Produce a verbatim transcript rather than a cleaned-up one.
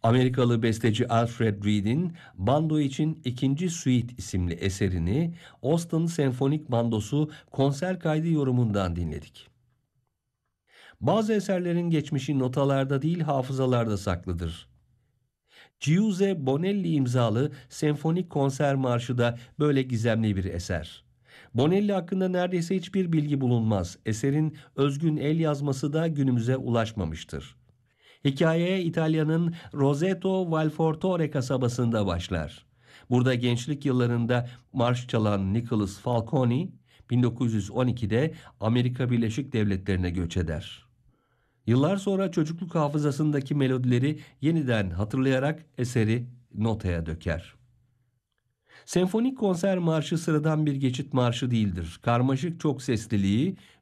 Amerikalı besteci Alfred Reed'in Bando için ikinci Suite isimli eserini Austin Senfonik Bandosu konser kaydı yorumundan dinledik. Bazı eserlerin geçmişi notalarda değil hafızalarda saklıdır. Giuseppe Bonelli imzalı Senfonik Konser Marşı da böyle gizemli bir eser. Bonelli hakkında neredeyse hiçbir bilgi bulunmaz. Eserin özgün el yazması da günümüze ulaşmamıştır. Hikayeye İtalya'nın Roseto Valfortore kasabasında başlar. Burada gençlik yıllarında marş çalan Nicholas Falcone, bin dokuz yüz on ikide Amerika Birleşik Devletleri'ne göç eder. Yıllar sonra çocukluk hafızasındaki melodileri yeniden hatırlayarak eseri notaya döker. Senfonik konser marşı sıradan bir geçit marşı değildir. Karmaşık çok sesliliği,